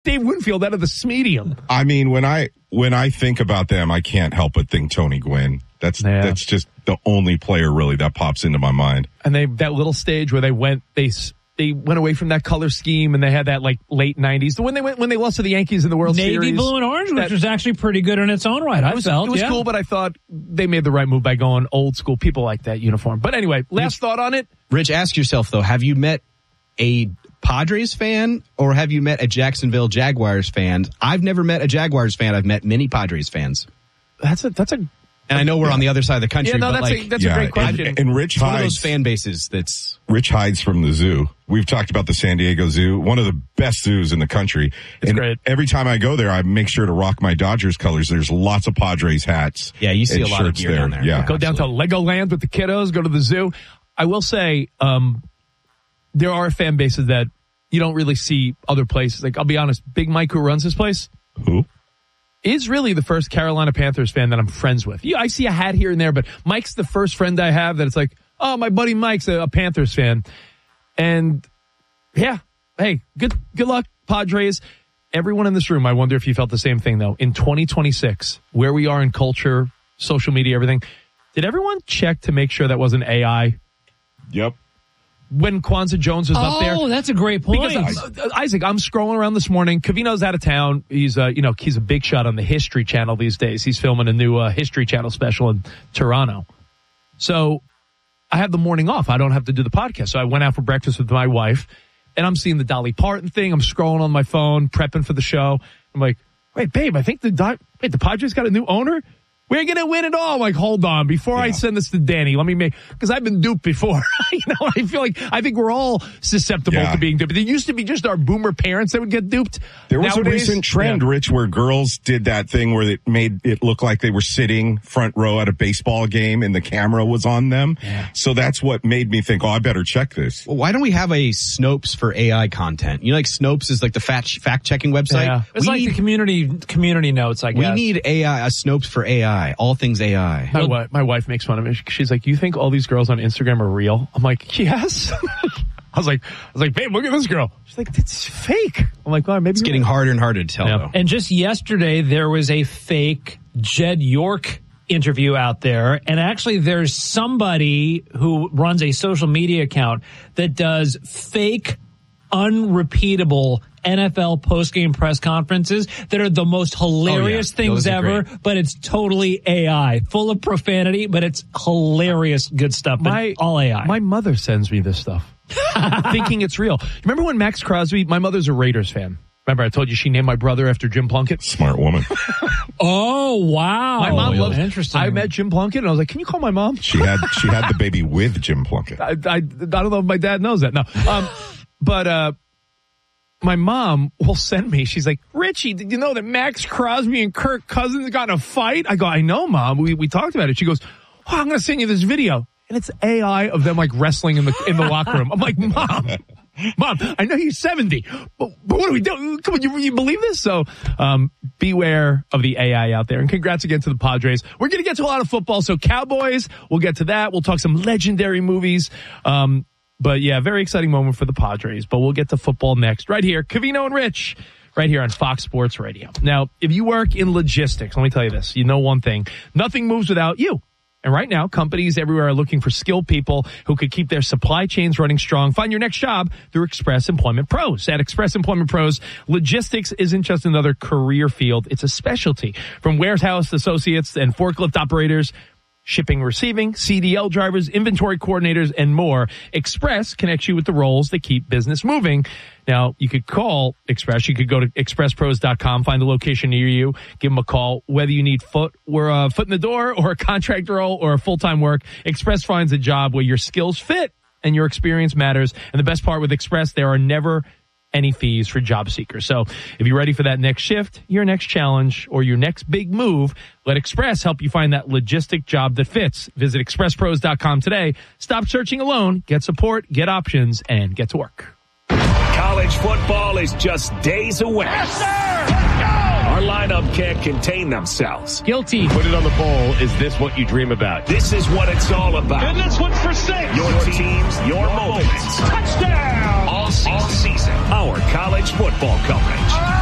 Dave Winfield out of the Smedium. I mean, when I think about them, I can't help but think Tony Gwynn. That's just the only player really that pops into my mind. And that little stage where they went away from that color scheme, and they had that like late 90s. When they lost to the Yankees in the World Series. Navy blue and orange, which was actually pretty good in its own right. It was cool, but I thought they made the right move by going old school. People like that uniform. But anyway, last thought on it. Rich, ask yourself though, have you met a Padres fan or have you met a Jacksonville Jaguars fan? I've never met a Jaguars fan. I've met many Padres fans. That's a And I know we're on the other side of the country. Yeah, no, but that's a great question. And Rich it's hides, one of those fan bases that's... Rich hides from the zoo. We've talked about the San Diego Zoo, one of the best zoos in the country. It's great. Every time I go there, I make sure to rock my Dodgers colors. There's lots of Padres hats. Yeah, you see a lot of gear down there. Yeah, go down to Legoland with the kiddos, go to the zoo. I will say, there are fan bases that you don't really see other places. Like, I'll be honest, Big Mike, who runs this place. Who? Is really the first Carolina Panthers fan that I'm friends with. Yeah, I see a hat here and there, but Mike's the first friend I have that it's like, oh, my buddy Mike's a Panthers fan. And yeah, hey, good luck, Padres. Everyone in this room, I wonder if you felt the same thing, though. In 2026, where we are in culture, social media, everything, did everyone check to make sure that wasn't AI? Yep. When Kwanzaa Jones was up there. Oh, that's a great point. Because, Isaac, I'm scrolling around this morning. Covino's out of town. He's he's a big shot on the History Channel these days. He's filming a new History Channel special in Toronto. So I have the morning off. I don't have to do the podcast. So I went out for breakfast with my wife, and I'm seeing the Dolly Parton thing. I'm scrolling on my phone, prepping for the show. I'm like, wait, babe, I think the Padres got a new owner? We're going to win it all. I'm like, hold on. Before I send this to Danny, let me because I've been duped before. I think we're all susceptible to being duped. It used to be just our boomer parents that would get duped. There was a recent trend, Rich, where girls did that thing where it made it look like they were sitting front row at a baseball game and the camera was on them. Yeah. So that's what made me think, I better check this. Well, why don't we have a Snopes for AI content? You know, like Snopes is like the fact-checking website. Yeah. It's like the community notes, I guess. We need AI, a Snopes for AI. All things AI. My wife makes fun of me. She's like, you think all these girls on Instagram are real? I'm like, yes. I was like, babe, look at this girl. She's like, it's fake. I'm like, well, maybe it's getting harder and harder to tell, though. And just yesterday, there was a fake Jed York interview out there. And actually, there's somebody who runs a social media account that does fake, unrepeatable NFL postgame press conferences that are the most hilarious things ever, but it's totally AI, full of profanity, but it's hilarious, good stuff. All AI. My mother sends me this stuff, thinking it's real. Remember when Max Crosby? My mother's a Raiders fan. Remember, I told you she named my brother after Jim Plunkett? Smart woman. Oh, wow. My mom loves interesting. I met Jim Plunkett, and I was like, can you call my mom? She had the baby with Jim Plunkett. I don't know if my dad knows that. No. But my mom will send me. She's like, Richie, did you know that Max Crosby and Kirk Cousins got in a fight? I go, I know, Mom. We talked about it. She goes, I'm going to send you this video. And it's AI of them like wrestling in the locker room. I'm like, Mom, I know you're 70, but what do we do? Come on, you believe this? So beware of the AI out there. And congrats again to the Padres. We're going to get to a lot of football. So Cowboys, we'll get to that. We'll talk some legendary movies. But yeah, very exciting moment for the Padres. But we'll get to football next. Right here, Covino and Rich, right here on Fox Sports Radio. Now, if you work in logistics, let me tell you this. You know one thing. Nothing moves without you. And right now, companies everywhere are looking for skilled people who could keep their supply chains running strong. Find your next job through Express Employment Pros. At Express Employment Pros, logistics isn't just another career field. It's a specialty. From warehouse associates and forklift operators, shipping, receiving, CDL drivers, inventory coordinators, and more. Express connects you with the roles that keep business moving. Now, you could call Express. You could go to expresspros.com, find the location near you, give them a call. Whether you need foot in the door or a contract role or a full-time work, Express finds a job where your skills fit and your experience matters. And the best part with Express, there are never any fees for job seekers. So if you're ready for that next shift, your next challenge, or your next big move, let Express help you find that logistic job that fits. Visit expresspros.com today. Stop searching alone. Get support, get options, and get to work. College football is just days away. Yes, sir! Let's go! Our lineup can't contain themselves. Guilty. Put it on the bowl. Is this what you dream about? This is what it's all about. And this one's for 6. Your teams, your moments. Touchdown! All season. Our college football coverage.